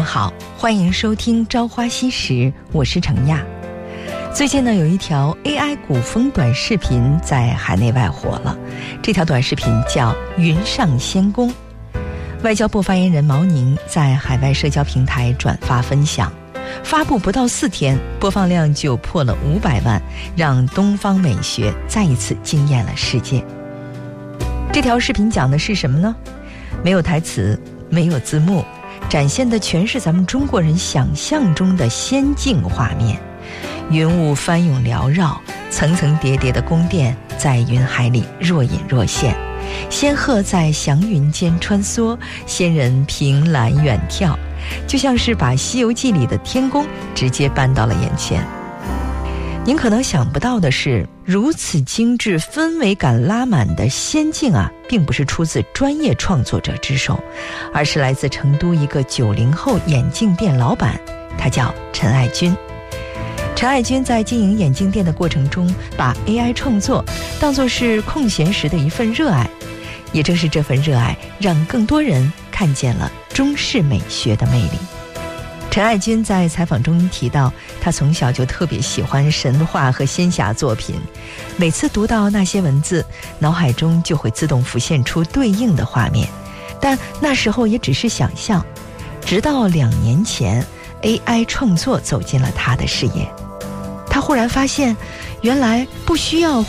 好，欢迎收听《朝花夕拾》，我是程亚。最近呢，有一条 AI 古风短视频在海内外火了。这条短视频叫《云上仙宫》。外交部发言人毛宁在海外社交平台转发分享，发布不到4天，播放量就破了500万，让东方美学再一次惊艳了世界。这条视频讲的是什么呢？没有台词，没有字幕，展现的全是咱们中国人想象中的仙境画面。云雾翻涌缭绕，层层叠叠的宫殿在云海里若隐若现，仙鹤在祥云间穿梭，仙人凭栏远眺，就像是把《西游记》里的天宫直接搬到了眼前。您可能想不到的是，如此精致、氛围感拉满的仙境啊，并不是出自专业创作者之手，而是来自成都一个90后眼镜店老板，他叫陈爱军。陈爱军在经营眼镜店的过程中，把 AI 创作当作是空闲时的一份热爱，也正是这份热爱，让更多人看见了中式美学的魅力。陈爱军在采访中提到，他从小就特别喜欢神话和仙侠作品，每次读到那些文字，脑海中就会自动浮现出对应的画面，但那时候也只是想象。直到2年前 AI 创作走进了他的视野，他忽然发现，原来不需要